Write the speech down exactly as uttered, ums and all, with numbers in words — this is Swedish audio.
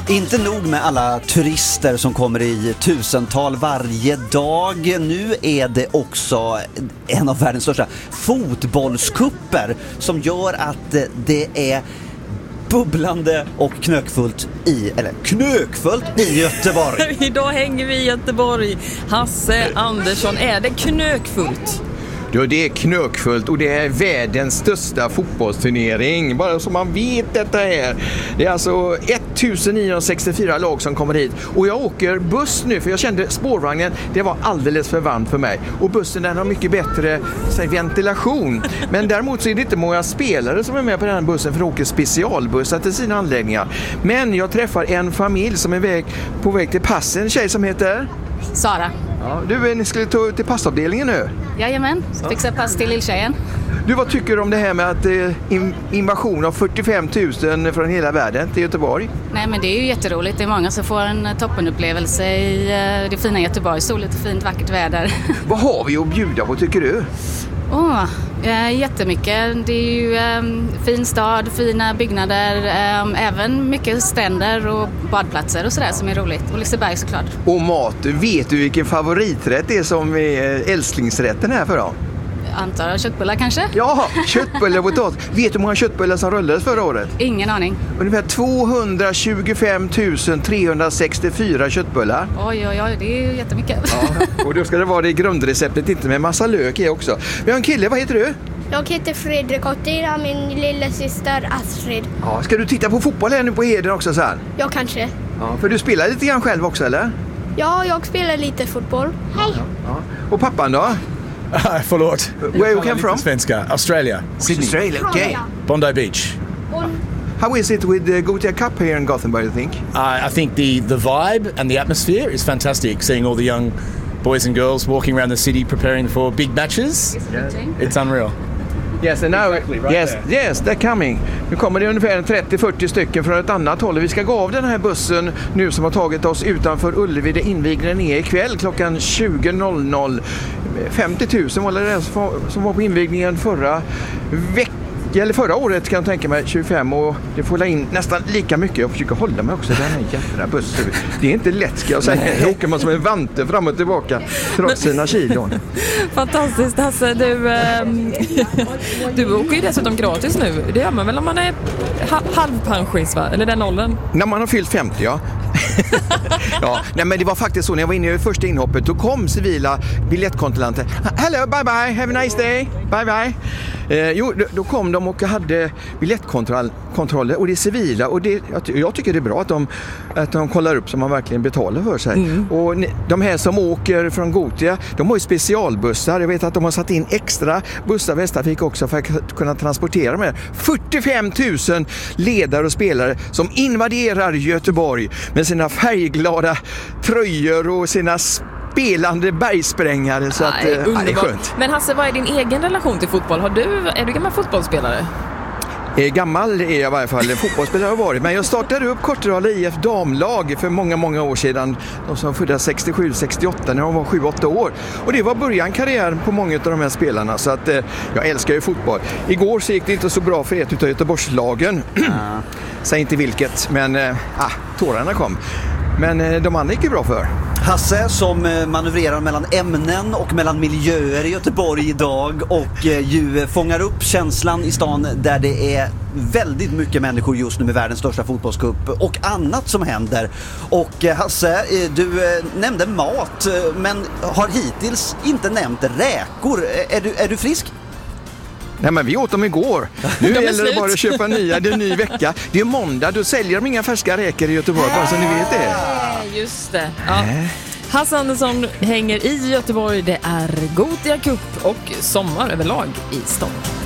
Inte nog med alla turister som kommer i tusental varje dag. Nu är det också en av världens största fotbollskupper som gör att det är bubblande och knökfullt i, eller knökfullt i Göteborg. Idag hänger vi i Göteborg. Hasse Andersson, är det knökfullt? Ja, det är knökfullt och det är världens största fotbollsturnering. Bara så man vet detta här. Det är alltså nittonhundrasextiofyra lag som kommer hit. Och jag åker buss nu för jag kände spårvagnen, det var alldeles för varmt för mig. Och bussen den har mycket bättre säg, ventilation. Men däremot så är det inte många spelare som är med på den här bussen för att åka specialbussar till sina anläggningar. Men jag träffar en familj som är väg, på väg till passen. En tjej som heter... Sara. Ja, du, ni skulle ta till passavdelningen nu? Jajamän, fixa pass till lilltjejen. Du, vad tycker du om det här med att eh, invasion av fyrtiofem tusen från hela världen till Göteborg? Nej, men det är ju jätteroligt. Det är många som får en toppenupplevelse i eh, det fina Göteborg. Så lite fint, vackert väder. Vad har vi att bjuda på tycker du? Åh, oh, jättemycket. Det är ju eh, fin stad, fina byggnader, eh, även mycket ständer och badplatser och sådär som är roligt. Och Liseberg såklart. Och mat, vet du vilken favoriträtt det är som är älsklingsrätten här för då? Antar köttbullar kanske? Ja, köttbullar och potatis. Vet du hur många köttbullar som rullades förra året? Ingen aning. Ungefär tvåhundratjugofem tusen trehundrasextiofyra köttbullar. Oj, oj, oj, det är ju jättemycket. Ja, och då ska det vara det grundreceptet, inte med massa lök i också. Vi har en kille, vad heter du? Jag heter Fredrik och det är min lilla syster Astrid. Ja, ska du titta på fotboll här nu på Heden också så här? Ja, kanske. Ja, för du spelar lite grann själv också, eller? Ja, jag spelar lite fotboll. Hej! Ja, ja. Och pappan då? Uh, förlåt. Where you come from? Svenska. Australia. Sydney. Australia, okay. Bondi Beach. How is it with the Gothia Cup here in Gothenburg, you think? Uh, I think the, the vibe and the atmosphere is fantastic. Seeing all the young boys and girls walking around the city preparing for big matches. It's unreal. Yes, and now, Exactly, right yes, there. yes, they're coming. Nu kommer det ungefär trettio fyrtio stycken från ett annat håll. Vi ska gå av den här bussen nu som har tagit oss utanför Ullevi. Det invigningen är ikväll klockan tjugo. femtio tusen var det som var på invigningen förra veckan. Eller förra året kan jag tänka mig tjugofem och det får la in nästan lika mycket. Jag försöker hålla mig också den här jävla bussen. Det är inte lätt ska jag säga. Då åker man som en vante fram och tillbaka trots sina kilon. Fantastiskt Hasse, du, ähm, du åker ju dessutom gratis nu. Det gör man väl om man är ha- halvpensionist va? Eller den åldern? När man har fyllt femtio, ja. Ja, nej, men det var faktiskt så när jag var inne i första inhoppet då kom civila biljettkontrollanter. Hello, bye bye, have a nice day, bye bye. Eh, jo, då kom de och hade biljettkontroller och det är civila och det, jag tycker det är bra att de, att de kollar upp så man verkligen betalar för sig. Mm. Och de här som åker från Gothia, de har ju specialbussar. Jag vet att de har satt in extra bussar Västtrafik också för att kunna transportera med fyrtiofem tusen ledare och spelare som invaderar Göteborg med sina färgglada tröjor och sina spelande bergsprängare så att Aj, äh, det är skönt. Men Hasse, vad är din egen relation till fotboll? Har du, är du gammal fotbollsspelare? Gammal är jag i varje fall, fotbollsspelare har varit. Men jag startade upp Kortedala I F damlag för många, många år sedan. De som föddes sextiosju sextioåtta när de var sju åtta år. Och det var början karriären på många av de här spelarna. Så att eh, jag älskar ju fotboll. Igår så gick det inte så bra för ett utav Göteborgslagen. Säg inte vilket, men eh, ah, tårarna kom. Men eh, de andra gick ju bra för. Hasse som manövrerar mellan ämnen och mellan miljöer i Göteborg idag och ju fångar upp känslan i stan där det är väldigt mycket människor just nu med världens största fotbollscup och annat som händer. Och Hasse, du nämnde mat men har hittills inte nämnt räkor. Är du, är du frisk? Nej, men vi åt dem igår. Nu gäller det bara att köpa nya. Det är en ny vecka. Det är måndag. Då säljer de inga färska räkor i Göteborg. Bara så ni vet det. Just det. Ja. Hasse Andersson hänger i Göteborg. Det är Gothia Cup och sommar överlag i stan.